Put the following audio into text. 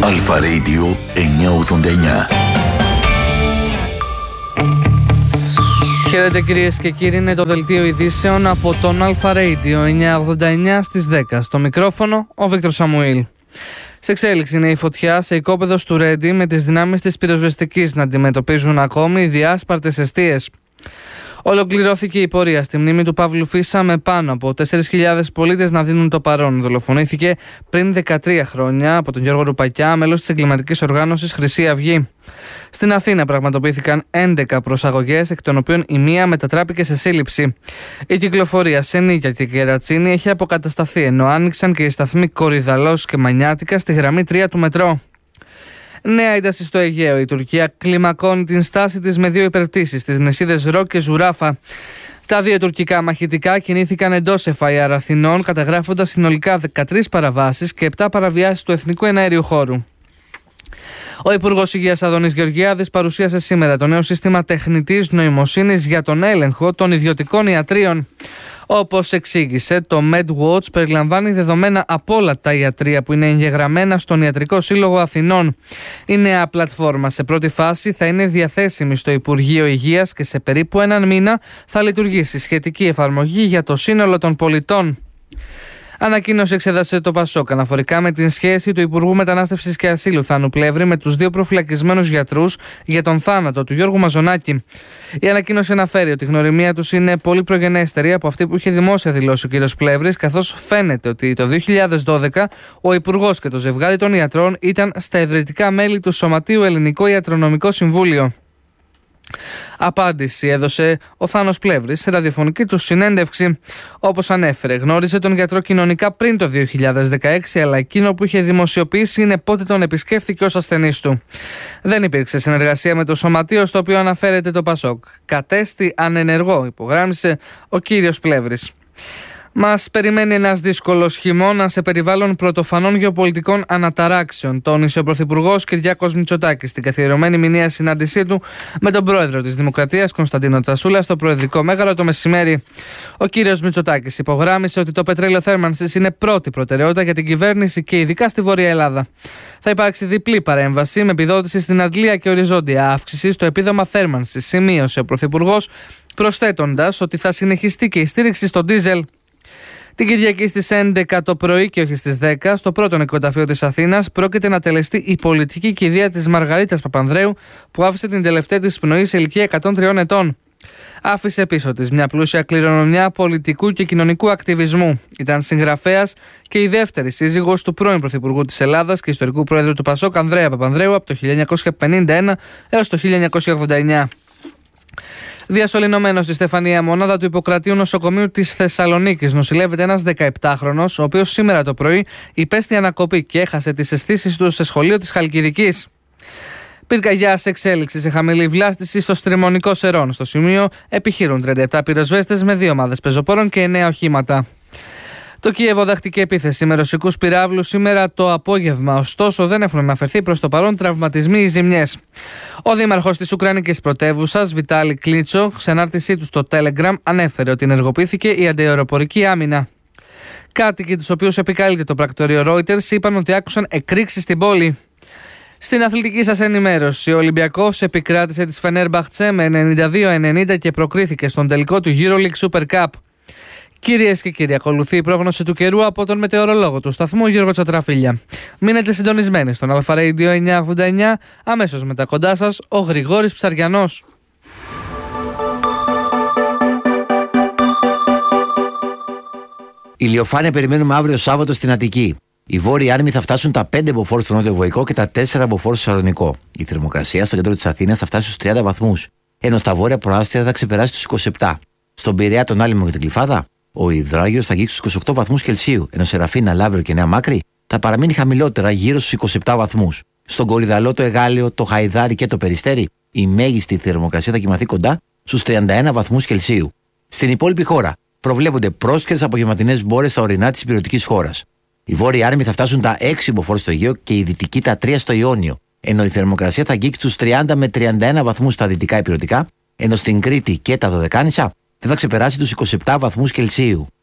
Αλφα Radio 989. Χαίρετε κυρίες και κύριοι, είναι το δελτίο ειδήσεων από τον Αλφα Radio 989 στις 10. Στο μικρόφωνο ο Βίκτορ Σαμουήλ. Σε εξέλιξη είναι η φωτιά σε οικόπεδο του Ρέντι, με τις δυνάμεις της πυροσβεστικής να αντιμετωπίζουν ακόμη διάσπαρτες εστίες. Ολοκληρώθηκε η πορεία στη μνήμη του Παύλου Φίσα, με πάνω από 4.000 πολίτες να δίνουν το παρόν. Δολοφονήθηκε πριν 13 χρόνια από τον Γιώργο Ρουπακιά, μέλος της εγκληματικής οργάνωσης Χρυσή Αυγή. Στην Αθήνα πραγματοποιήθηκαν 11 προσαγωγές, εκ των οποίων η μία μετατράπηκε σε σύλληψη. Η κυκλοφορία σε Νίκαια και Κερατσίνη έχει αποκατασταθεί, ενώ άνοιξαν και οι σταθμοί Κορυδαλός και Μανιάτικα στη γραμμή 3 του μετρό. Νέα ένταση στο Αιγαίο. Η Τουρκία κλιμακώνει την στάση της με 2 υπερπτήσεις στις νησίδες Ρο και Ζουράφα. Τα 2 τουρκικά μαχητικά κινήθηκαν εντός FIR Αθηνών, καταγράφοντας συνολικά 13 παραβάσεις και 7 παραβιάσεις του εθνικού εναέριου χώρου. Ο Υπουργός Υγείας Άδωνης Γεωργιάδης παρουσίασε σήμερα το νέο σύστημα τεχνητής νοημοσύνης για τον έλεγχο των ιδιωτικών ιατρίων. Όπως εξήγησε, το MedWatch περιλαμβάνει δεδομένα από όλα τα ιατρεία που είναι εγγεγραμμένα στον Ιατρικό Σύλλογο Αθηνών. Η νέα πλατφόρμα σε πρώτη φάση θα είναι διαθέσιμη στο Υπουργείο Υγείας και σε περίπου έναν μήνα θα λειτουργήσει σχετική εφαρμογή για το σύνολο των πολιτών. Ανακοίνωση εξέδασε το ΠΑΣΟΚ αναφορικά με την σχέση του Υπουργού Μετανάστευσης και Ασύλου Θάνου Πλεύρη με τους 2 προφυλακισμένους γιατρούς για τον θάνατο του Γιώργου Μαζονάκη. Η ανακοίνωση αναφέρει ότι η γνωριμία τους είναι πολύ προγενέστερη από αυτή που είχε δημόσια δηλώσει ο κ. Πλεύρης, καθώς φαίνεται ότι το 2012 ο Υπουργός και το ζευγάρι των ιατρών ήταν στα ιδρυτικά μέλη του Σωματείου Ελληνικό Ιατρονομικό Συμβούλιο. Απάντηση έδωσε ο Θάνος Πλεύρης σε ραδιοφωνική του συνέντευξη. Όπως ανέφερε, γνώριζε τον γιατρό κοινωνικά πριν το 2016, αλλά εκείνο που είχε δημοσιοποιήσει είναι πότε τον επισκέφθηκε ως ασθενής του. Δεν υπήρξε συνεργασία με το σωματείο στο οποίο αναφέρεται το ΠΑΣΟΚ. Κατέστη ανενεργό, υπογράμμισε ο κύριος Πλεύρης. Μας περιμένει ένας δύσκολος χειμώνας σε περιβάλλον πρωτοφανών γεωπολιτικών αναταράξεων, τόνισε ο Πρωθυπουργός Κυριάκος Μητσοτάκης στην καθιερωμένη μηνιαία συνάντησή του με τον Πρόεδρο της Δημοκρατίας Κωνσταντίνο Τασούλα στο Προεδρικό Μέγαρο το μεσημέρι. Ο κύριος Μητσοτάκης υπογράμμισε ότι το πετρέλαιο θέρμανσης είναι πρώτη προτεραιότητα για την κυβέρνηση και ειδικά στη Βόρεια Ελλάδα. Θα υπάρξει διπλή παρέμβαση με επιδότηση στην αντλία και οριζόντια αύξηση στο επίδομα θέρμανσης, σημείωσε ο Πρωθυπουργός, προσθέτοντας ότι θα συνεχιστεί και η στήριξη στο ντίζελ. Την Κυριακή στις 11 το πρωί και όχι στις 10, στο πρώτο νοικοταφείο της Αθήνας, πρόκειται να τελεστεί η πολιτική κηδεία της Μαργαρίτας Παπανδρέου, που άφησε την τελευταία της πνοή σε ηλικία 103 ετών. Άφησε πίσω της μια πλούσια κληρονομιά πολιτικού και κοινωνικού ακτιβισμού. Ήταν συγγραφέας και η δεύτερη σύζυγος του πρώην Πρωθυπουργού της Ελλάδας και ιστορικού Πρόεδρου του ΠΑΣΟΚ Ανδρέα Παπανδρέου από το 1951 έως το 1989. Διασωληνωμένος στη Στεφανία Μονάδα του Ιπποκρατείου Νοσοκομείου της Θεσσαλονίκης νοσηλεύεται ένας 17χρονος, ο οποίος σήμερα το πρωί υπέστη ανακοπή και έχασε τις αισθήσεις του σε σχολείο της Χαλκιδικής. Πυρκαγιά σε εξέλιξη σε χαμηλή βλάστηση στο Στριμονικό Σερών. Στο σημείο επιχειρούν 37 πυροσβέστες με 2 ομάδες πεζοπόρων και 9 οχήματα. Το Κίεβο δέχτηκε επίθεση με ρωσικούς πυράβλους σήμερα το απόγευμα, ωστόσο δεν έχουν αναφερθεί προς το παρόν τραυματισμοί ή ζημιές. Ο δήμαρχος της Ουκρανικής πρωτεύουσας, Βιτάλη Κλίτσο, σε ανάρτησή του στο Telegram, ανέφερε ότι ενεργοποιήθηκε η αντιαεροπορική άμυνα. Κάτοικοι, τους οποίους επικαλείται το πρακτορείο Reuters, είπαν ότι άκουσαν εκρήξεις στην πόλη. Στην αθλητική σας ενημέρωση, ο Ολυμπιακός επικράτησε της Φενέρμπαχτσε με 92-90 και προκρίθηκε στον τελικό του EuroLeague Super Cup. Κυρίες και κύριοι, ακολουθεί η πρόγνωση του καιρού από τον μετεωρολόγο του σταθμού Γιώργο Τσατραφίλια. Μείνετε συντονισμένοι στον Αλφα Radio 989, αμέσως μετά κοντά σας ο Γρηγόρης Ψαριανός. Ηλιοφάνεια περιμένουμε αύριο Σάββατο στην Αττική. Οι βόρειοι άνεμοι θα φτάσουν τα 5 μποφόρ στο νότιο Βοϊκό και τα 4 μποφόρ στο Σαλονικό. Η θερμοκρασία στο κέντρο της Αθήνας θα φτάσει στους 30 βαθμούς, ενώ στα βόρεια προάστια θα ξεπεράσει τους 27. Στον Πειραιά, τον Άλυμο και την Κλιφάδα, ο υδράγιος θα αγγίξει στους 28 βαθμούς Κελσίου, ενώ σε Ραφίνα, Λαύριο και Νέα Μάκρη θα παραμείνει χαμηλότερα γύρω στους 27 βαθμούς. Στον Κορυδαλό, το Εγάλεο, το Χαϊδάρι και το Περιστέρι, η μέγιστη θερμοκρασία θα κοιμαθεί κοντά στους 31 βαθμούς Κελσίου. Στην υπόλοιπη χώρα προβλέπονται πρόσκαιρες απογευματινές μπόρες στα ορεινά της υπηρετικής χώρας. Οι βόρειοι άνεμοι θα φτάσουν τα 6 μποφόρ στο Αιγαίο και οι δυτικοί τα 3 στο Ιόνιο, ενώ η θερμοκρασία θα αγγίξει τους 30 με 31 βαθμούς στα δυτικά υπηρετικά, ενώ στην Κρήτη και τα Δωδεκάνησα δεν θα ξεπεράσει τους 27 βαθμούς Κελσίου.